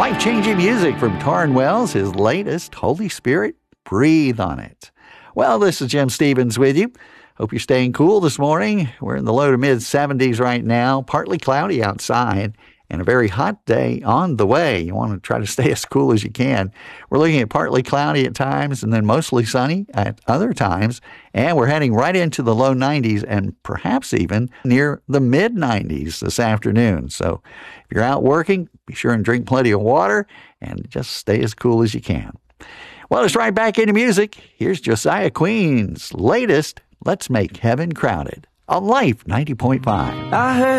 Life-changing music from Taryn Wells, his latest, Holy Spirit, Breathe on It. Well, this is Jim Stevens with you. Hope you're staying cool this morning. We're in the low to mid-70s right now, partly cloudy outside, and a very hot day on the way. You want to try to stay as cool as you can. We're looking at partly cloudy at times and then mostly sunny at other times, and we're heading right into the low 90s and perhaps even near the mid-90s this afternoon. So if you're out working, be sure and drink plenty of water and just stay as cool as you can. Well, it's right back into music. Here's Josiah Queen's latest, Let's Make Heaven Crowded on Life 90.5. I heard